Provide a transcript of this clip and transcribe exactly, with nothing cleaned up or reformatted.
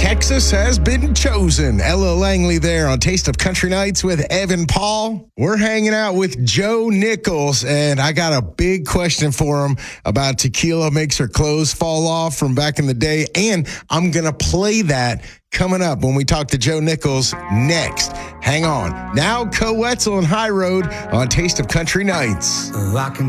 Texas has been chosen. Ella Langley there on Taste of Country Nights with Evan Paul. We're hanging out with Joe Nichols, and I got a big question for him about tequila makes her clothes fall off from back in the day, and I'm going to play that coming up when we talk to Joe Nichols next. Hang on. Now, Co Wetzel and High Road on Taste of Country Nights. Oh, I can